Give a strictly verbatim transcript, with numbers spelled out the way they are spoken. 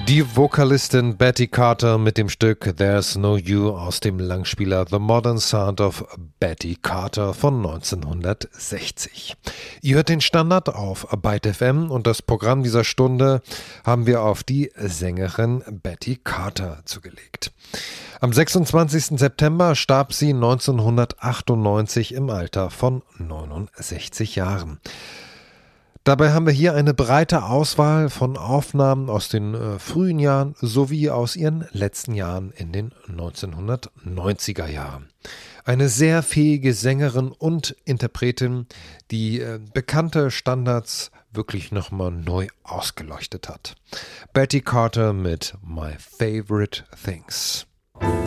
Die Vokalistin Betty Carter mit dem Stück There's No You aus dem Langspieler The Modern Sound of Betty Carter von neunzehnhundertsechzig. Ihr hört den Standard auf Byte F M und das Programm dieser Stunde haben wir auf die Sängerin Betty Carter zugelegt. Am sechsundzwanzigsten September starb sie neunzehnhundertachtundneunzig im Alter von neunundsechzig Jahren. Dabei haben wir hier eine breite Auswahl von Aufnahmen aus den äh, frühen Jahren sowie aus ihren letzten Jahren in den neunzehnhundertneunziger Jahren. Eine sehr fähige Sängerin und Interpretin, die äh, bekannte Standards wirklich nochmal neu ausgeleuchtet hat. Betty Carter mit My Favorite Things.